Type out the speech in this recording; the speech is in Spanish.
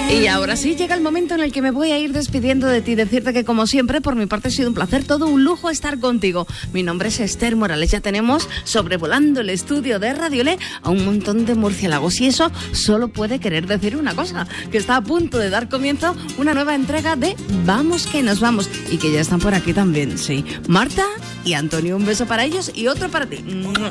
Y ahora sí llega el momento en el que me voy a ir despidiendo de ti, decirte que como siempre por mi parte ha sido un placer, todo un lujo estar contigo. Mi nombre es Esther Morales, ya tenemos sobrevolando el estudio de Radiolé a un montón de murciélagos y eso solo puede querer decir una cosa, que está a punto de dar comienzo una nueva entrega de Vamos que nos vamos y que ya están por aquí también, sí, Marta y Antonio, un beso para ellos y otro para ti.